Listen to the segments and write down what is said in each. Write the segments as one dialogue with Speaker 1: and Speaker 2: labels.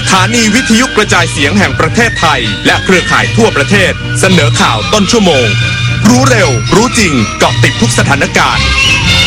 Speaker 1: ถานีวิทยุกระจายเสียงแห่งประเทศไทยและเครือข่ายทั่วประเทศเสนอข่าวต้นชั่วโมงรู้เร็วรู้จริงเกาะติดทุกสถานการณ์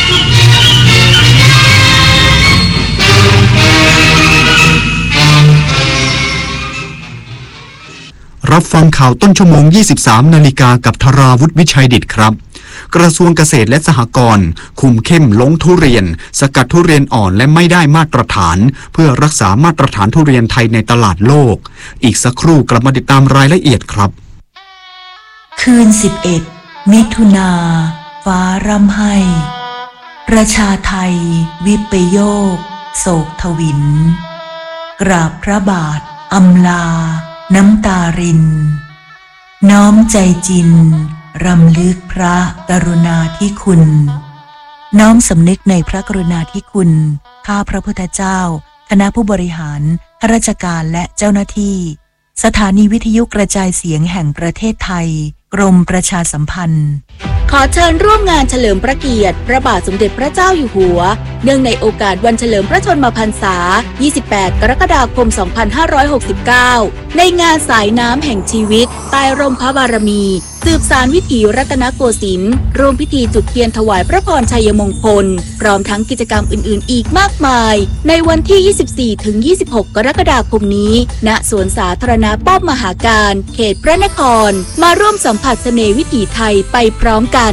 Speaker 2: รับฟังข่าวต้นชั่วโมง 23 นาฬิกากับธราวุฒิวิชัยดิษฐ์ครับกระทรวงเกษตรและสหกรณ์คุมเข้มลงทุเรียนสกัดทุเรียนอ่อนและไม่ได้มาตรฐานเพื่อรักษามาตรฐานทุเรียนไทยในตลาดโลกอีกสักครู่กลับมาติดตามรายละเอียดครับ
Speaker 3: คืน11มิถุนาฟ้าร่ำไห้ประชาไทยวิปโยคโศกทวินกราบพระบาทอำลาน้ำตารินน้อมใจจินรำลึกพระกรุณาธิคุณน้อมสำนึกในพระกรุณาธิคุณข้าพระพุทธเจ้าคณะผู้บริหารข้าราชการและเจ้าหน้าที่สถานีวิทยุกระจายเสียงแห่งประเทศไทยกรมประชาสัมพันธ์
Speaker 4: ขอเชิญร่วมงานเฉลิมพระเกียรติพระบาทสมเด็จพระเจ้าอยู่หัวเนื่องในโอกาสวันเฉลิมพระชนมพรรษา 28 กรกฎาคม 2569 ในงานสายน้ำแห่งชีวิตใต้ร่มพระบารมีสืบสานวิถีรัตนโกสินทร์ร่วมพิธีจุดเทียนถวายพระพรชัยมงคลพร้อมทั้งกิจกรรมอื่นๆอีกมากมายในวันที่ 24-26 กรกฎาคมนี้ณสวนสาธารณะป้อมมหาการเขตพระนครมาร่วมสัมผัสเสน่ห์วิถีไทยไปพร้อมกัน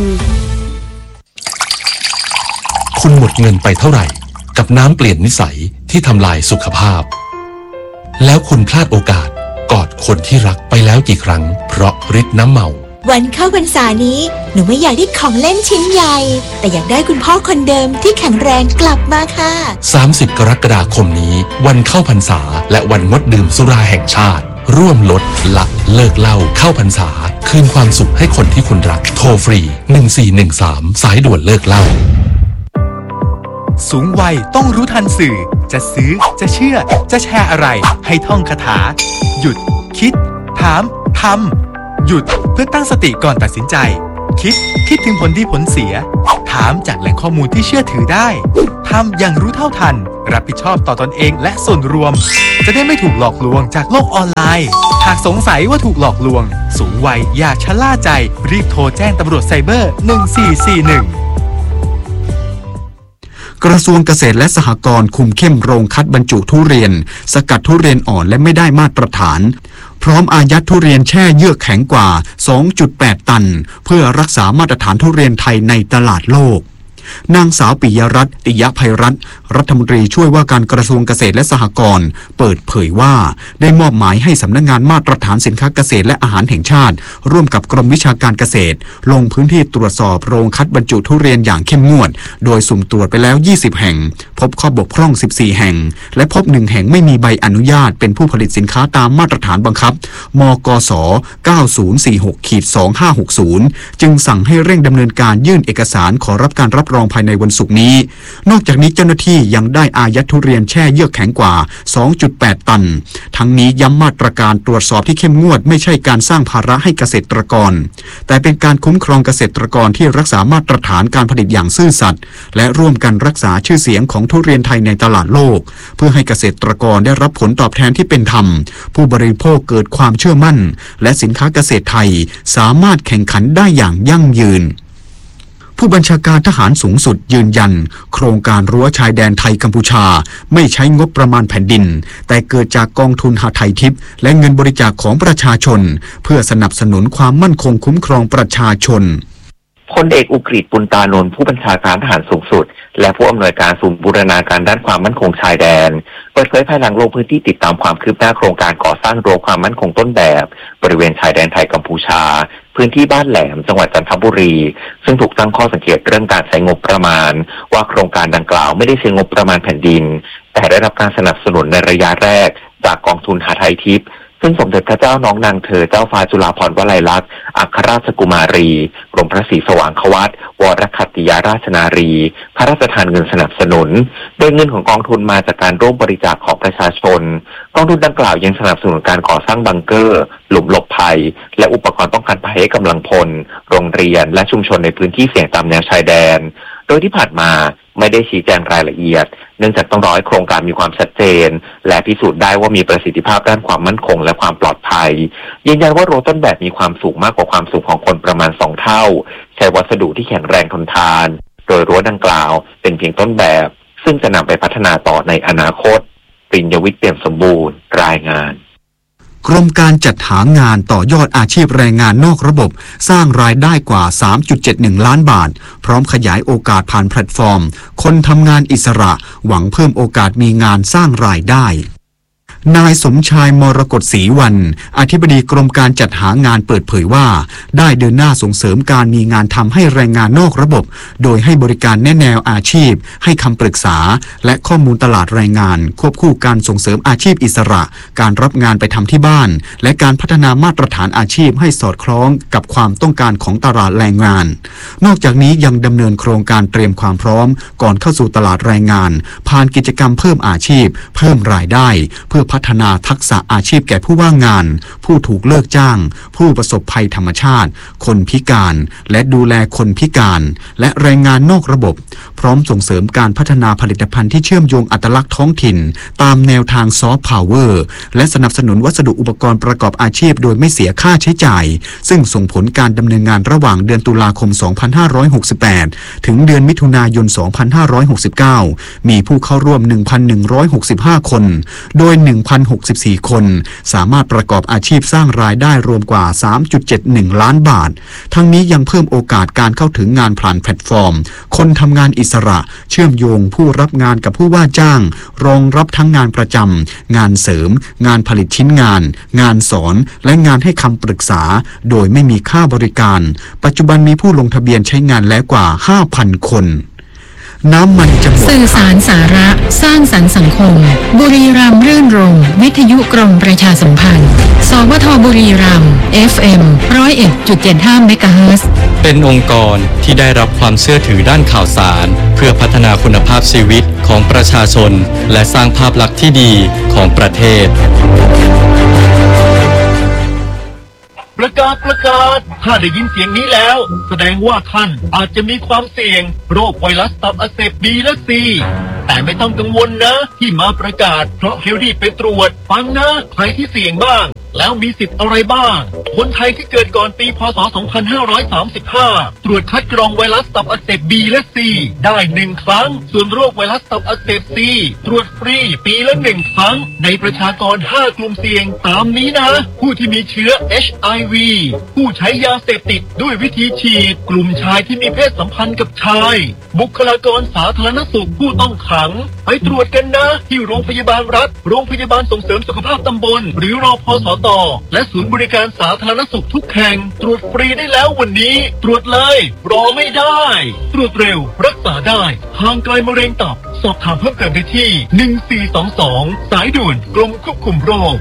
Speaker 5: คุณหมดเงินไปเท่าไหร่กับน้ำเปลี่ยนนิสัยที่ทำลายสุขภาพแล้วคุณพลาดโอกาสกอดคนที่รักไปแล้วกี่ครั้งเพราะฤทธิ์น้ำเมา
Speaker 6: วันเข้าพรรษานี้หนูไม่อยากได้ของเล่นชิ้นใหญ่แต่อยากได้คุณพ่อคนเดิมที่แข็งแรงกลับมาค่ะ
Speaker 5: 30 กรกฎาคมนี้วันเข้าพรรษาและวันงดดื่มสุราแห่งชาติร่วมลดละเลิกเหล้าเข้าพรรษาคืนความสุขให้คนที่คุณรักโทรฟรี1413สายด่วนเลิกเหล้า
Speaker 7: สูงวัยต้องรู้ทันสื่อจะซื้อจะเชื่อจะแชร์อะไรให้ท่องคาถาหยุดคิดถามทำหยุดเพื่อตั้งสติก่อนตัดสินใจคิดถึงผลดีผลเสียถามจากแหล่งข้อมูลที่เชื่อถือได้ทำอย่างรู้เท่าทันรับผิดชอบต่อตนเองและส่วนรวมจะได้ไม่ถูกหลอกลวงจากโลกออนไลน์หากสงสัยว่าถูกหลอกลวงสูงวัยอย่าชะล่าใจรีบโทรแจ้งตำรวจไซเบอร์1441
Speaker 2: กระทรวงเกษตรและสหกรณ์คุมเข้มโรงคัดบรรจุทุเรียนสกัดทุเรียนอ่อนและไม่ได้มาตรฐานพร้อมอายัดทุเรียนแช่เยือกแข็งกว่า 2.8 ตันเพื่อรักษามาตรฐานทุเรียนไทยในตลาดโลกนางสาวปิยรัตน์ ติยไพรัตน์รัฐมนตรีช่วยว่าการกระทรวงเกษตรและสหกรณ์เปิดเผยว่าได้มอบหมายให้สำนักงานมาตรฐานสินค้าเกษตรและอาหารแห่งชาติร่วมกับกรมวิชาการเกษตรลงพื้นที่ตรวจสอบโรงคัดบรรจุทุเรียนอย่างเข้มงวดโดยสุ่มตรวจไปแล้ว20แห่งพบข้อบกพร่อง14แห่งและพบ1แห่งไม่มีใบอนุญาตเป็นผู้ผลิตสินค้าตามมาตรฐานบังคับมกส 9046-2560 จึงสั่งให้เร่งดำเนินการยื่นเอกสารขอรับการรับรองภายในวันศุกร์นี้นอกจากนี้เจ้าหน้าที่ยังได้อายัดทุเรียนแช่เยือกแข็งกว่า 2.8 ตันทั้งนี้ย้ำมาตรการตรวจสอบที่เข้มงวดไม่ใช่การสร้างภาระให้เกษตรกรแต่เป็นการคุ้มครองเกษตรกรที่รักษามาตรฐานการผลิตอย่างซื่อสัตย์และร่วมกันรักษาชื่อเสียงของทุเรียนไทยในตลาดโลกเพื่อให้เกษตรกรได้รับผลตอบแทนที่เป็นธรรมผู้บริโภคเกิดความเชื่อมั่นและสินค้าเกษตรไทยสามารถแข่งขันได้อย่างยั่งยืนผู้บัญชาการทหารสูงสุดยืนยันโครงการรั้วชายแดนไทยกัมพูชาไม่ใช้งบประมาณแผ่นดินแต่เกิดจากกองทุนหาไทยทิพย์และเงินบริจาคของประชาชนเพื่อสนับสนุนความมั่นคงคุ้มครองประชาชน
Speaker 8: พลเอกอุกฤษ ปุณตานนท์ผู้บัญชาการทหารสูงสุดและผู้อำนวยการศูนย์บูรณาการด้านความมั่นคงชายแดนเปิดเผยภายหลังลงพื้นที่ติดตามความคืบหน้าโครงการก่อสร้างรั้วความมั่นคงต้นแบบบริเวณชายแดนไทยกัมพูชาพื้นที่บ้านแหลมจังหวัดจันทบุรีซึ่งถูกตั้งข้อสังเกตเรื่องการใช้งบประมาณว่าโครงการดังกล่าวไม่ได้ใช้งบประมาณแผ่นดินแต่ได้รับการสนับสนุนในระยะแรกจากกองทุนหาไทยทิพย์ซึ่งสมเด็จพระเจ้าน้องนางเธอเจ้าฟ้าจุฬาภรณ์วลัยลักษณ์อัครราชกุมารีกรมพระศรีสว่างควัตวรคัตติยราชนารีพระราชทานเงินสนับสนุนโดยเงินของกองทุนมาจากการร่วมบริจาคของประชาชนกองทุนดังกล่าวยังสนับสนุนการก่อสร้างบังเกอร์หลุมหลบภัยและอุปกรณ์ป้องกันภัยให้กำลังพลโรงเรียนและชุมชนในพื้นที่เสี่ยงตามแนวชายแดนโดยที่ผ่านมาไม่ได้ชี้แจงรายละเอียดเนื่องจากต้องรอให้โครงการมีความชัดเจนและพิสูจน์ได้ว่ามีประสิทธิภาพด้านความมั่นคงและความปลอดภัยยืนยันว่ารั้วต้นแบบมีความสูงมากกว่าความสูงของคนประมาณ2เท่าใช้วัสดุที่แข็งแรงทนทานโดยรั้วดังกล่าวเป็นเพียงต้นแบบซึ่งจะนำไปพัฒนาต่อในอนาคตปริญญวิทย์เปี่ยมสมบูรณ์รายงาน
Speaker 2: กรมการจัดหางานต่อยอดอาชีพแรงงานนอกระบบสร้างรายได้กว่า 3.71 ล้านบาทพร้อมขยายโอกาสผ่านแพลตฟอร์มคนทำงานอิสระหวังเพิ่มโอกาสมีงานสร้างรายได้นายสมชายมรกตศรีวันอธิบดีกรมการจัดหางานเปิดเผยว่าได้เดินหน้าส่งเสริมการมีงานทำให้แรงงานนอกระบบโดยให้บริการแนะแนวอาชีพให้คำปรึกษาและข้อมูลตลาดแรงงานควบคู่การส่งเสริมอาชีพอิสระการรับงานไปทำที่บ้านและการพัฒนามาตรฐานอาชีพให้สอดคล้องกับความต้องการของตลาดแรงงานนอกจากนี้ยังดำเนินโครงการเตรียมความพร้อมก่อนเข้าสู่ตลาดแรงงานผ่านกิจกรรมเพิ่มอาชีพเพิ่มรายได้เพื่อพัฒนาทักษะอาชีพแก่ผู้ว่างงานผู้ถูกเลิกจ้างผู้ประสบภัยธรรมชาติคนพิการและดูแลคนพิการและแรงงานนอกระบบพร้อมส่งเสริมการพัฒนาผลิตภัณฑ์ที่เชื่อมโยงอัตลักษณ์ท้องถิ่นตามแนวทางซอฟต์พาวเวอร์และสนับสนุนวัสดุอุปกรณ์ประกอบอาชีพโดยไม่เสียค่าใช้จ่ายซึ่งส่งผลการดำเนินงานระหว่างเดือนตุลาคม 2568 ถึงเดือนมิถุนายน 2569 มีผู้เข้าร่วม 1,165 คนโดย 1,064 คนสามารถประกอบอาชีพสร้างรายได้รวมกว่า 3.71 ล้านบาททั้งนี้ยังเพิ่มโอกาสการเข้าถึงงานผ่านแพลตฟอร์มคนทำงานอิสระเชื่อมโยงผู้รับงานกับผู้ว่าจ้างรองรับทั้งงานประจำงานเสริมงานผลิตชิ้นงานงานสอนและงานให้คำปรึกษาโดยไม่มีค่าบริการปัจจุบันมีผู้ลงทะเบียนใช้งานแล้วกว่า 5,000 คนน้ำมันจะหมดสื่อสารสาระสร้างสรรค์สังคมบุรีรัมย์รื่นรมย์วิทยุกรมประชาสัมพันธ์สวทบุรีรัมย์ FM 101.75 เมกะเฮิรตซ์
Speaker 9: เป็นองค์กรที่ได้รับความเชื่อถือด้านข่าวสารเพื่อพัฒนาคุณภาพชีวิตของประชาชนและสร้างภาพลักษณ์ที่ดีของประเทศ
Speaker 10: ประกาศถ้าได้ยินเสียงนี้แล้วแสดงว่าท่านอาจจะมีความเสี่ยงโรคไวรัสตับอักเสบ B และ C แต่ไม่ต้องกังวลนะที่มาประกาศเพราะเฮลดี้ไปตรวจฟังนะใครที่เสี่ยงบ้างแล้วมีสิทธิ์อะไรบ้างคนไทยที่เกิดก่อนปีพ.ศ. 2535ตรวจคัดกรองไวรัสตับอักเสบ B และ C ได้1ครั้งส่วนโรคไวรัสตับอักเสบ C ตรวจฟรีปีละ1ครั้งในประชากร5กลุ่มเสี่ยงตามนี้นะผู้ที่มีเชื้อ HIV ผู้ใช้ยาเสพติดด้วยวิธีฉีดกลุ่มชายที่มีเพศสัมพันธ์กับชายบุคลากรสาธารณสุขผู้ต้องขังไปตรวจกันนะที่โรงพยาบาลรัฐโรงพยาบาลส่งเสริมสุขภาพตำบลหรือรพสต.และศูนย์บริการสาธารณสุขทุกแห่งตรวจฟรีได้แล้ววันนี้ตรวจเลยรอไม่ได้ตรวจเร็วรักษาได้ห่างไกลมะเร็งตับสอบถามเพิ่มเติมได้ที่1422สายด่วนกรมควบคุมโรค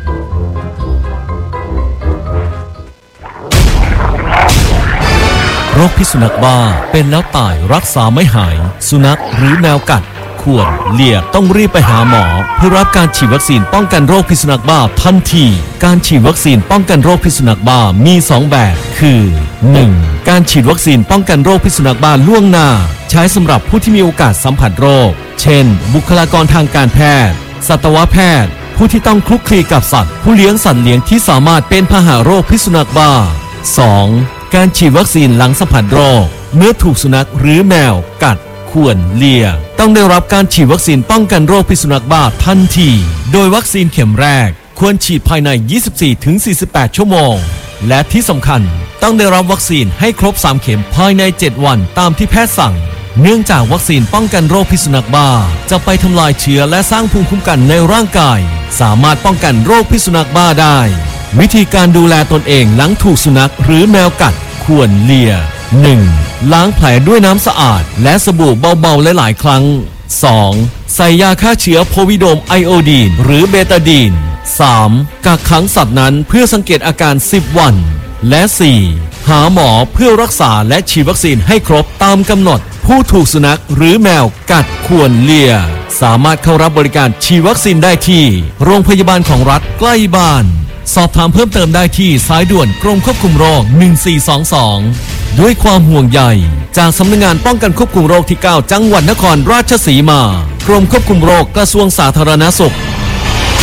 Speaker 11: โรคพิษสุนัขบ้าเป็นแล้วตายรักษาไม่หายสุนัขหรือแมวกัดข่วนเลียต้องรีบไปหาหมอเพื่อรับการฉีดวัคซีนป้องกันโรคพิษสุนัขบ้าทันทีการฉีดวัคซีนป้องกันโรคพิษสุนัขบ้ามี2แบบคือ 1. การฉีดวัคซีนป้องกันโรคพิษสุนัขบ้าล่วงหน้าใช้สำหรับผู้ที่มีโอกาสสัมผัสโรคเช่นบุคลากรทางการแพทย์สัตวแพทย์ผู้ที่ต้องคลุกคลีกับสัตว์ผู้เลี้ยงสัตว์เลี้ยงที่สามารถเป็นพาหะโรคพิษสุนัขบ้า 2. การฉีดวัคซีนหลังสัมผัสโรคเมื่อถูกสุนัขหรือแมวกัดข่วนเลียต้องได้รับการฉีดวัคซีนป้องกันโรคพิษสุนัขบ้าทันทีโดยวัคซีนเข็มแรกควรฉีดภายใน 24-48 ชั่วโมงและที่สำคัญต้องได้รับวัคซีนให้ครบ3เข็มภายใน7วันตามที่แพทย์สั่งเนื่องจากวัคซีนป้องกันโรคพิษสุนัขบ้าจะไปทำลายเชื้อและสร้างภูมิคุ้มกันในร่างกายสามารถป้องกันโรคพิษสุนัขบ้าได้วิธีการดูแลตนเองหลังถูกสุนัขหรือแมวกัดข่วนเลีย 1. ล้างแผลด้วยน้ำสะอาดและสบู่เบาๆหลายๆครั้ง 2. ใส่ยาฆ่าเชื้อโพวิโดมไอโอดีนหรือเบตาดีน 3. กักขังสัตว์นั้นเพื่อสังเกตอาการ10วันและ 4. หาหมอเพื่อรักษาและฉีดวัคซีนให้ครบตามกำหนดผู้ถูกสุนัขหรือแมวกัดข่วนเลียสามารถเข้ารับบริการฉีดวัคซีนได้ที่โรงพยาบาลของรัฐใกล้บ้านสอบถามเพิ่มเติมได้ที่สายด่วนกรมควบคุมโรค1422 ด้วยความห่วงใยจากสำนักงานป้องกันควบคุมโรคที่ 9 จังหวัดนครราชสีมา กรมควบคุมโรคกระทรวงสาธารณสุข